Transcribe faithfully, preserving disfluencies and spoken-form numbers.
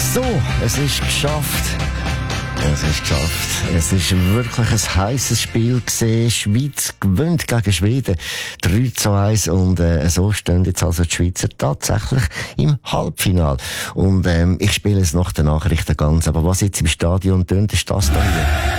So, es ist geschafft. Es ist geschafft. Es ist wirklich ein heisses Spiel gewesen. Schweiz gewinnt gegen Schweden. drei zu eins. Und, äh, so stehen jetzt also die Schweizer tatsächlich im Halbfinale. Und, ähm, ich spiele es nach den Nachrichten ganz. Aber was jetzt im Stadion tönt, ist das da hier.